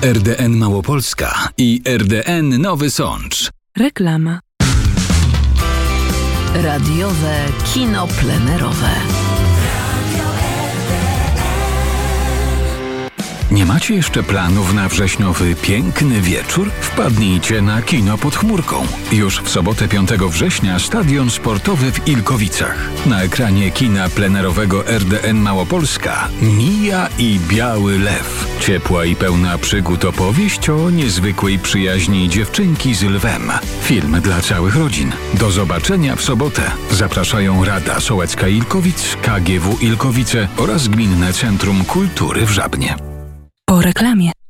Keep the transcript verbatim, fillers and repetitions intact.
R D N Małopolska i R D N Nowy Sącz. Reklama. Radiowe kino plenerowe. Nie macie jeszcze planów na wrześniowy piękny wieczór? Wpadnijcie na Kino pod chmurką. Już w sobotę piątego września Stadion Sportowy w Ilkowicach. Na ekranie kina plenerowego R D N Małopolska Mija i Biały Lew. Ciepła i pełna przygód opowieść o niezwykłej przyjaźni dziewczynki z lwem. Film dla całych rodzin. Do zobaczenia w sobotę. Zapraszają Rada Sołecka Ilkowic, K G W Ilkowice oraz Gminne Centrum Kultury w Żabnie. Po reklamie.